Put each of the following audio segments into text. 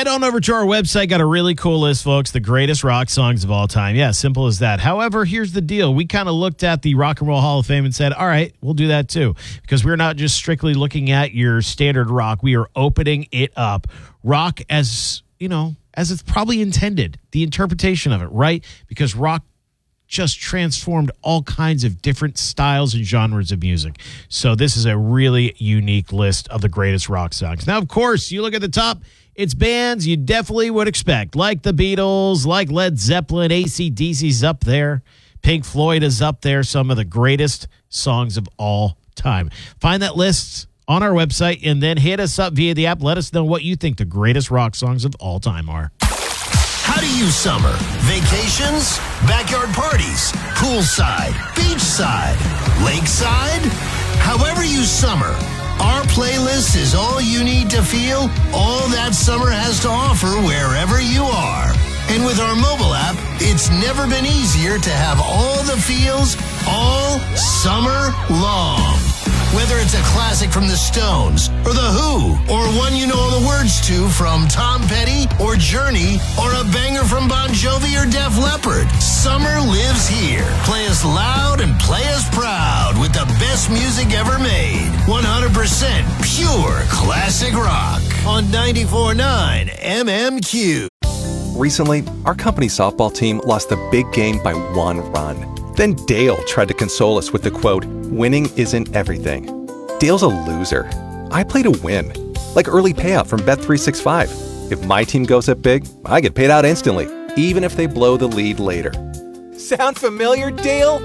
Head on over to our website. Got a really cool list, folks. The greatest rock songs of all time. Yeah, simple as that. However, here's the deal. We kind of looked at the Rock and Roll Hall of Fame and said, all right, we'll do that too. Because we're not just strictly looking at your standard rock. We are opening it up. Rock as, as it's probably intended. The interpretation of it, right? Because rock just transformed all kinds of different styles and genres of music. So this is a really unique list of the greatest rock songs. Now, of course, you look at the top, it's bands you definitely would expect, like the Beatles, like Led Zeppelin, AC/DC's up there, Pink Floyd is up there, some of the greatest songs of all time. Find that list on our website and then hit us up via the app. Let us know what you think the greatest rock songs of all time are. How do you summer? Vacations? Backyard parties? Poolside? Beachside? Lakeside? However you summer, our playlist is all you need to feel all that summer has to offer wherever you are. And with our mobile app, it's never been easier to have all the feels all summer long. Whether it's a classic from the Stones, or The Who, or one you know all the words to from Tom Petty, or Journey, or a banger from Bon Jovi or Def Leppard, summer lives here. Play us loud and play us proud with the best music ever made. 100% pure classic rock on 94.9 MMQ. Recently, our company softball team lost the big game by 1 run. Then Dale tried to console us with the quote, "Winning isn't everything." Dale's a loser. I play to win. Like early payout from Bet365. If my team goes up big, I get paid out instantly, even if they blow the lead later. Sound familiar, Dale?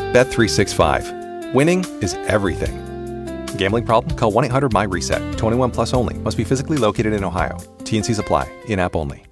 Bet365. Winning is everything. Gambling problem? Call 1-800-MY-RESET. 21 plus only. Must be physically located in Ohio. T&Cs apply. In-app only.